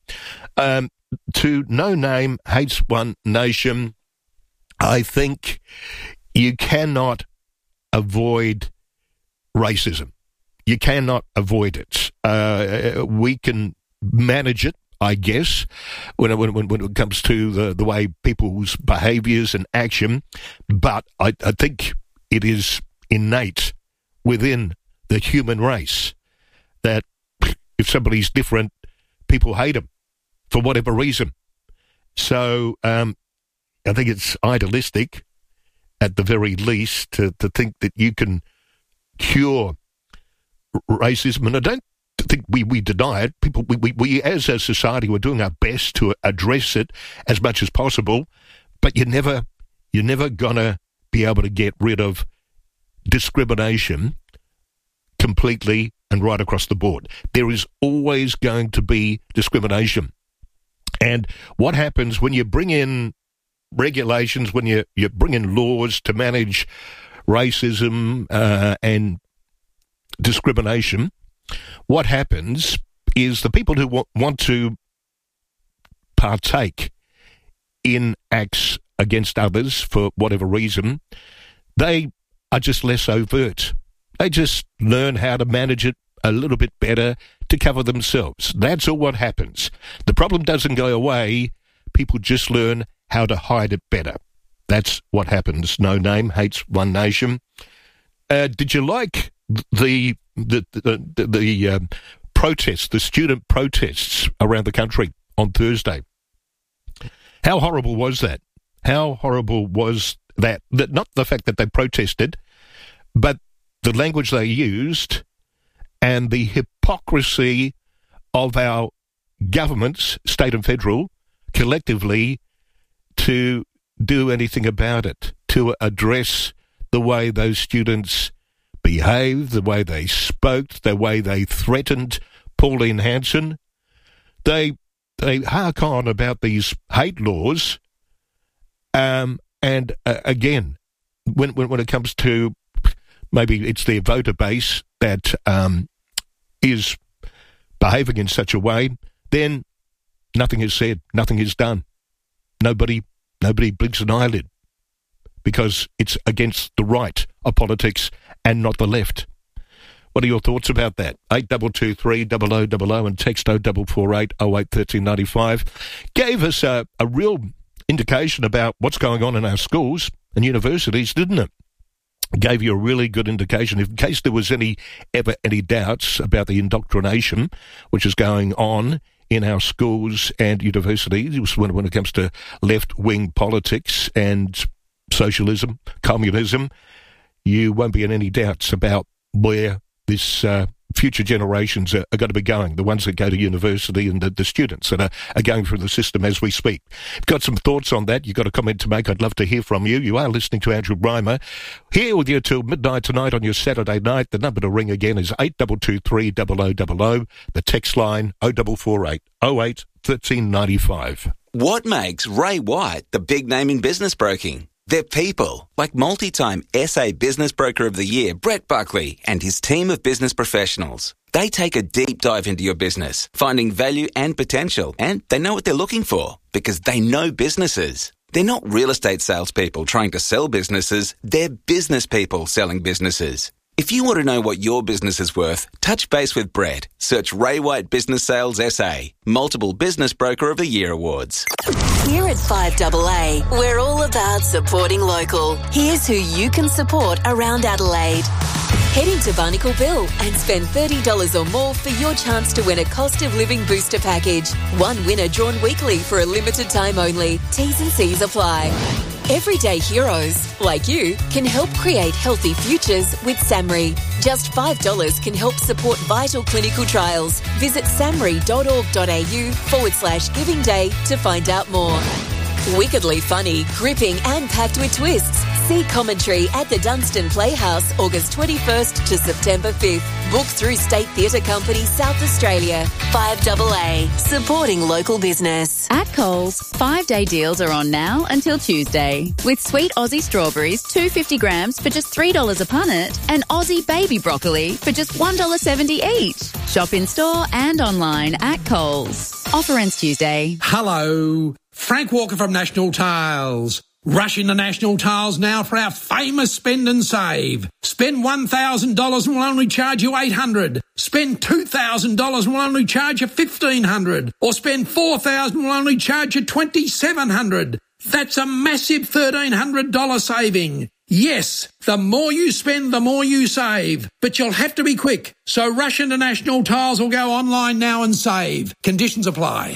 To No Name, Hates One Nation, I think you cannot avoid racism. You cannot avoid it. We can manage it, I guess, when it comes to the way people's behaviours and action, but I think it is innate within the human race that if somebody's different, people hate them for whatever reason. So I think it's idealistic, at the very least, to think that you can cure racism. And I don't think we deny it. We as a society, we're doing our best to address it as much as possible, but you're never gonna be able to get rid of discrimination completely and right across the board. There is always going to be discrimination. And what happens when you bring in regulations, when you bring in laws to manage racism and discrimination, what happens is the people who want to partake in acts against others for whatever reason, they are just less overt. They just learn how to manage it a little bit better to cover themselves. That's all what happens. The problem doesn't go away. People just learn how to hide it better. That's what happens. No Name, Hates One Nation. Did you like the protests, the student protests around the country on Thursday? How horrible was that? How horrible was that? Not the fact that they protested, but the language they used and the hypocrisy of our governments, state and federal, collectively, to do anything about it, to address the way those students behaved, the way they spoke, the way they threatened Pauline Hanson. They hark on about these hate laws, and again, when it comes to maybe it's their voter base that is behaving in such a way, then nothing is said, nothing is done. Nobody blinks an eyelid because it's against the right of politics and not the left. What are your thoughts about that? 8223 0000 and text 0448 08 1395 gave us a real indication about what's going on in our schools and universities, didn't it? Gave you a really good indication in case there was any doubts about the indoctrination which is going on in our schools and universities when it comes to left-wing politics and socialism, communism. You won't be in any doubts about where this future generations are going to be going, the ones that go to university and the students that are going through the system as we speak. If you've got some thoughts on that, you've got a comment to make, I'd love to hear from you. You are listening to Andrew Reimer, here with you till midnight tonight on your Saturday night. The number to ring again is 8223 0000. The text line 0448 08 1395. What makes Ray White the big name in business broking? They're people, like multi-time SA Business Broker of the Year, Brett Buckley, and his team of business professionals. They take a deep dive into your business, finding value and potential, and they know what they're looking for because they know businesses. They're not real estate salespeople trying to sell businesses, they're business people selling businesses. If you want to know what your business is worth, touch base with Brett. Search Ray White Business Sales SA. Multiple Business Broker of the Year awards. Here at 5AA, we're all about supporting local. Here's who you can support around Adelaide. Head into Barnacle Bill and spend $30 or more for your chance to win a cost of living booster package. One winner drawn weekly for a limited time only. T's and C's apply. Everyday heroes, like you, can help create healthy futures with SAMRI. Just $5 can help support vital clinical trials. Visit samri.org.au/Giving Day to find out more. Wickedly funny, gripping and packed with twists. See Commentary at the Dunstan Playhouse, August 21st to September 5th. Book through State Theatre Company, South Australia. 5AA, supporting local business. At Coles, 5-day deals are on now until Tuesday. With sweet Aussie strawberries, 250 grams for just $3 a punnet, and Aussie baby broccoli for just $1.70 each. Shop in store and online at Coles. Offer ends Tuesday. Hello, Frank Walker from National Tiles. Rush into National Tiles now for our famous spend and save. Spend $1,000 and we'll only charge you $800. Spend $2,000 and we'll only charge you $1,500. Or spend $4,000 and we'll only charge you $2,700. That's a massive $1,300 saving. Yes, the more you spend, the more you save. But you'll have to be quick. So rush into National Tiles or go online now and save. Conditions apply.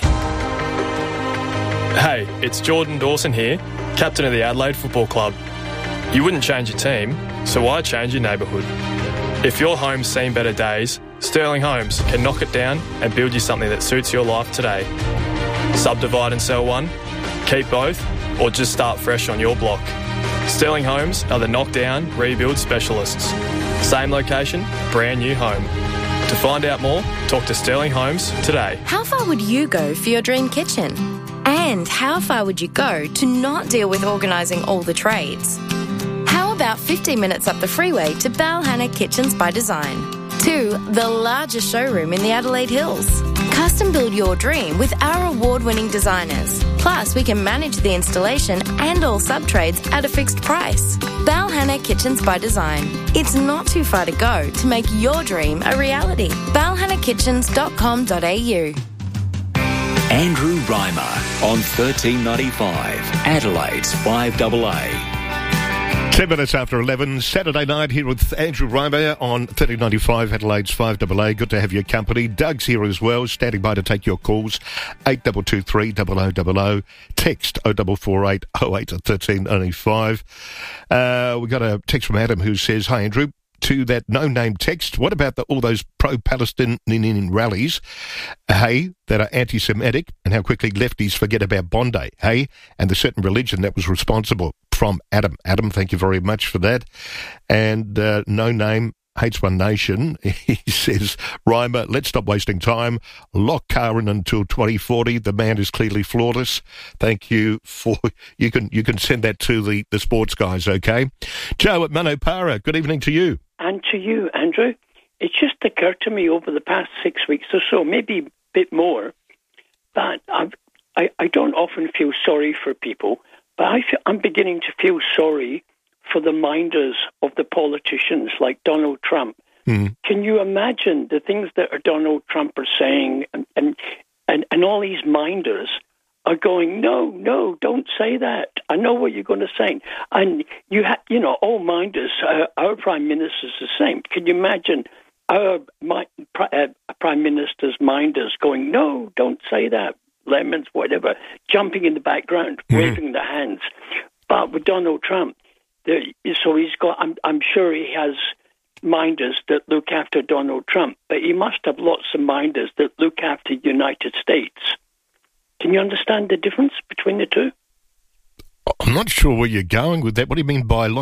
Hey, it's Jordan Dawson here, captain of the Adelaide Football Club. You wouldn't change your team, so why change your neighbourhood? If your home's seen better days, Sterling Homes can knock it down and build you something that suits your life today. Subdivide and sell one, keep both, or just start fresh on your block. Sterling Homes are the knockdown, rebuild specialists. Same location, brand new home. To find out more, talk to Sterling Homes today. How far would you go for your dream kitchen? And how far would you go to not deal with organising all the trades? How about 15 minutes up the freeway to Balhanna Kitchens by Design? To the largest showroom in the Adelaide Hills. Custom build your dream with our award-winning designers. Plus, we can manage the installation and all sub-trades at a fixed price. Balhanna Kitchens by Design. It's not too far to go to make your dream a reality. balhannakitchens.com.au. Andrew Reimer on 1395, Adelaide's 5AA. 10 minutes after 11, Saturday night here with Andrew Reimer on 1395, Adelaide's 5AA. Good to have your company. Doug's here as well, standing by to take your calls. 8223 0000. Text 0448 08 1395. We got a text from Adam who says, "Hi Andrew, to that no-name text, what about all those pro-Palestinian rallies, hey, that are anti-Semitic, and how quickly lefties forget about Bondi, hey, and the certain religion that was responsible?" From Adam. Adam, thank you very much for that. And no-name hates one nation. He says, "Reimer, let's stop wasting time. Lock Carr in until 2040. The man is clearly flawless." Thank you for, you can send that to the sports guys, okay? Joe at Manopara, good evening to you. And to you, Andrew. It's just occurred to me over the past 6 weeks or so, maybe a bit more, that I don't often feel sorry for people, but I'm beginning to feel sorry for the minders of the politicians like Donald Trump. Mm. Can you imagine the things that Donald Trump are saying, and all these minders are going, no, don't say that. I know what you're going to say. And all minders, our Prime Minister's the same. Can you imagine our Prime Minister's minders going, no, don't say that. Lemons, whatever, jumping in the background, waving their hands. But with Donald Trump, so he's got, I'm sure he has minders that look after Donald Trump, but he must have lots of minders that look after the United States. Can you understand the difference between the two? I'm not sure where you're going with that. What do you mean by